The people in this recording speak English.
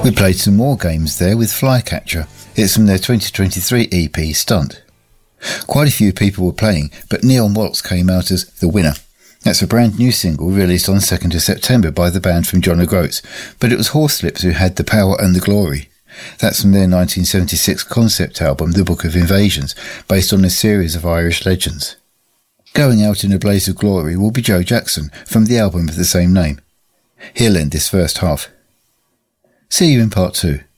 We played some more games there with Flycatcher. It's from their 2023 EP Stunt. Quite a few people were playing, but Neon Waltz came out as the winner. That's a brand new single released on 2nd of September by the band from John O'Groats, but it was Horslips who had the power and the glory. That's from their 1976 concept album, The Book of Invasions, based on a series of Irish legends. Going out in a blaze of glory will be Joe Jackson from the album of the same name. He'll end this first half. See you in part 2.